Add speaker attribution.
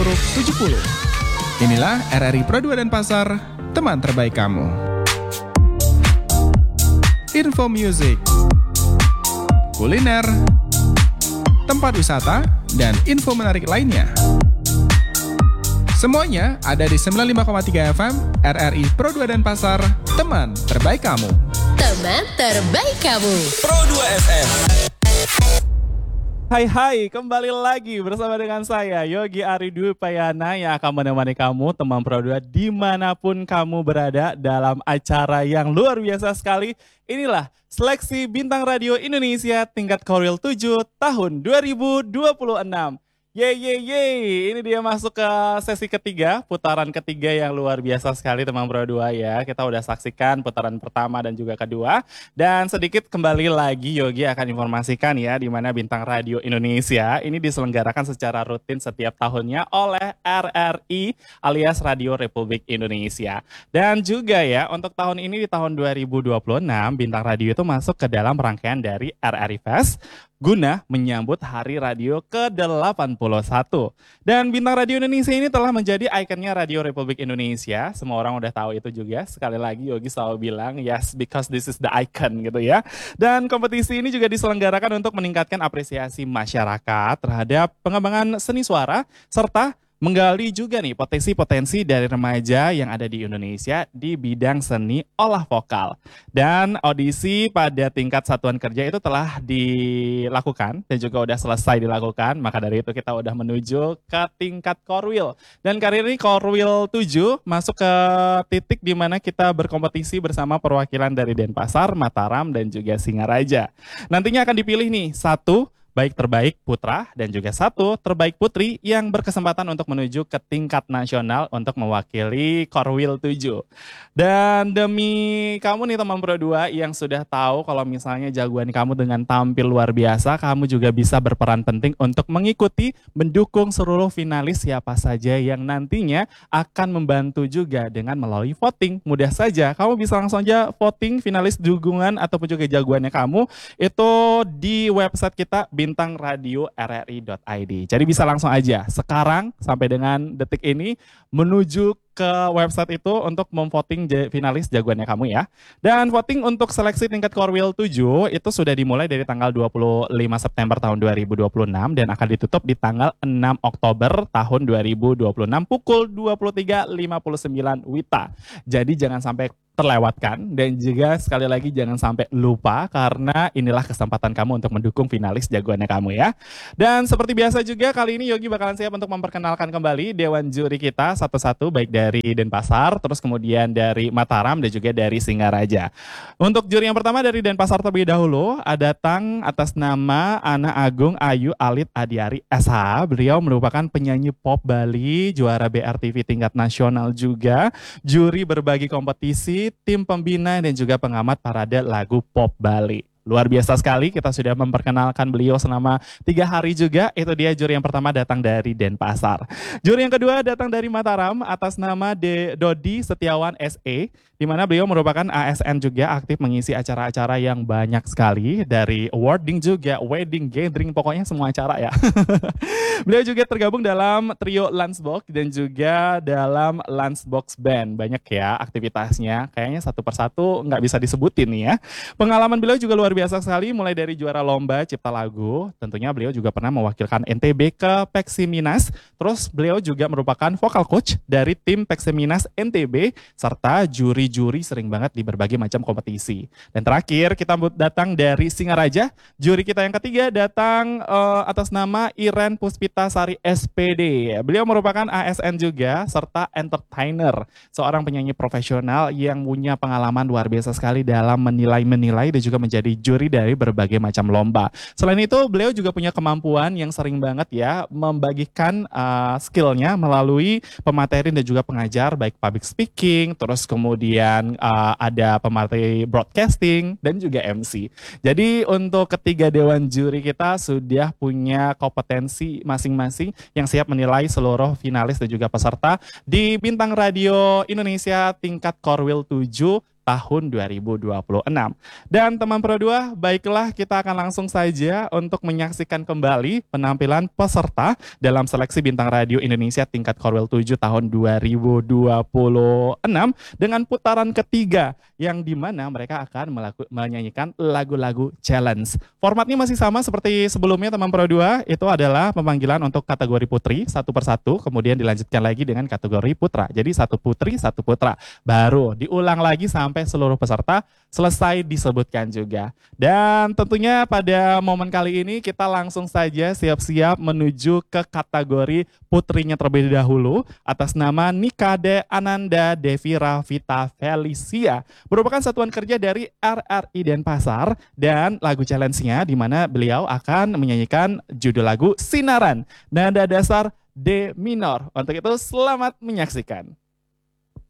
Speaker 1: huruf 70. Inilah RRI Pro 2 Denpasar, teman terbaik kamu. Info music, kuliner, tempat wisata, dan info menarik lainnya. Semuanya ada di 95,3 FM RRI Pro 2 Denpasar, teman terbaik kamu.
Speaker 2: Teman terbaik kamu.
Speaker 3: Pro 2 FM.
Speaker 4: Hai, kembali lagi bersama dengan saya Yogi Aridwipayana yang akan menemani kamu teman Pro 2 dimanapun kamu berada dalam acara yang luar biasa sekali. Inilah Seleksi Bintang Radio Indonesia tingkat Korwil 7 tahun 2026. Yeay, ini dia masuk ke sesi ketiga, putaran ketiga yang luar biasa sekali teman Pro 2 ya. Kita udah saksikan putaran pertama dan juga kedua. Dan sedikit kembali lagi Yogi akan informasikan ya di mana Bintang Radio Indonesia ini diselenggarakan secara rutin setiap tahunnya oleh RRI alias Radio Republik Indonesia. Dan juga ya untuk tahun ini di tahun 2026 Bintang Radio itu masuk ke dalam rangkaian dari RRI Fest guna menyambut Hari Radio ke-81. Dan Bintang Radio Indonesia ini telah menjadi ikonnya Radio Republik Indonesia. Semua orang udah tahu itu juga. Sekali lagi Yogi selalu bilang, yes, because this is the icon gitu ya. Dan kompetisi ini juga diselenggarakan untuk meningkatkan apresiasi masyarakat terhadap pengembangan seni suara serta menggali juga nih potensi-potensi dari remaja yang ada di Indonesia di bidang seni olah vokal. Dan audisi pada tingkat satuan kerja itu telah dilakukan dan juga udah selesai dilakukan. Maka dari itu kita udah menuju ke tingkat Korwil. Dan kali ini Korwil 7 masuk ke titik di mana kita berkompetisi bersama perwakilan dari Denpasar, Mataram, dan juga Singaraja. Nantinya akan dipilih nih satu baik terbaik putra dan juga satu terbaik putri yang berkesempatan untuk menuju ke tingkat nasional untuk mewakili Korwil 7. Dan demi kamu nih teman Pro 2 yang sudah tahu kalau misalnya jagoan kamu dengan tampil luar biasa, kamu juga bisa berperan penting untuk mengikuti, mendukung seluruh finalis siapa saja yang nantinya akan membantu juga dengan melalui voting. Mudah saja, kamu bisa langsung aja voting finalis dukungan ataupun juga jagoannya kamu itu di website kita bintangradioRRI.id. Jadi bisa langsung aja sekarang sampai dengan detik ini menuju ke website itu untuk memvoting finalis jagoannya kamu ya. Dan voting untuk seleksi tingkat Korwil 7 itu sudah dimulai dari tanggal 25 September tahun 2026 dan akan ditutup di tanggal 6 Oktober tahun 2026 pukul 23.59 WITA. Jadi jangan sampai terlewatkan dan juga sekali lagi jangan sampai lupa karena inilah kesempatan kamu untuk mendukung finalis jagoannya kamu ya. Dan seperti biasa juga kali ini Yogi bakalan siap untuk memperkenalkan kembali dewan juri kita satu-satu baik dari Denpasar, terus kemudian dari Mataram dan juga dari Singaraja. Untuk juri yang pertama dari Denpasar terlebih dahulu datang atas nama Ana Agung Ayu Alit Adiari SH. Beliau merupakan penyanyi pop Bali, juara BRTV tingkat nasional juga, juri berbagai kompetisi, tim pembina dan juga pengamat parade lagu pop Bali. Luar biasa sekali, kita sudah memperkenalkan beliau selama 3 hari juga. Itu dia juri yang pertama datang dari Denpasar. Juri yang kedua datang dari Mataram atas nama Dodi Setiawan SE, di mana beliau merupakan ASN juga, aktif mengisi acara-acara yang banyak sekali, dari awarding juga, wedding, gathering, pokoknya semua acara ya. Beliau juga tergabung dalam trio Lunchbox dan juga dalam Lunchbox Band. Banyak ya aktivitasnya, kayaknya satu persatu nggak bisa disebutin nih ya. Pengalaman beliau juga luar biasa sekali, mulai dari juara lomba cipta lagu, tentunya beliau juga pernah mewakilkan NTB ke Peksiminas, terus beliau juga merupakan vokal coach dari tim Peksiminas NTB, serta juri-juri sering banget di berbagai macam kompetisi. Dan terakhir kita datang dari Singaraja, juri kita yang ketiga datang atas nama Iren Puspitasari SPD. Beliau merupakan ASN juga, serta entertainer, seorang penyanyi profesional yang punya pengalaman luar biasa sekali dalam menilai dan juga menjadi juri dari berbagai macam lomba. Selain itu, beliau juga punya kemampuan yang sering banget ya membagikan skillnya melalui pemateri dan juga pengajar, baik public speaking, terus kemudian ada pemateri broadcasting dan juga MC. Jadi untuk ketiga dewan juri kita sudah punya kompetensi masing-masing yang siap menilai seluruh finalis dan juga peserta di Bintang Radio Indonesia tingkat Korwil 7 tahun 2026. Dan teman Pro 2, baiklah kita akan langsung saja untuk menyaksikan kembali penampilan peserta dalam seleksi Bintang Radio Indonesia tingkat Korwil 7 tahun 2026 dengan putaran ketiga yang dimana mereka akan menyanyikan lagu-lagu challenge. Formatnya masih sama seperti sebelumnya teman Pro 2, itu adalah pemanggilan untuk kategori putri satu persatu, kemudian dilanjutkan lagi dengan kategori putra. Jadi satu putri, satu putra. Baru diulang lagi sampai seluruh peserta selesai disebutkan juga. Dan tentunya pada momen kali ini kita langsung saja siap-siap menuju ke kategori putrinya terlebih dahulu atas nama Nikade Ananda Devi Rafita Felicia. Merupakan satuan kerja dari RRI Denpasar dan lagu challenge-nya di mana beliau akan menyanyikan judul lagu Sinaran, nada dasar D minor. Untuk itu selamat menyaksikan.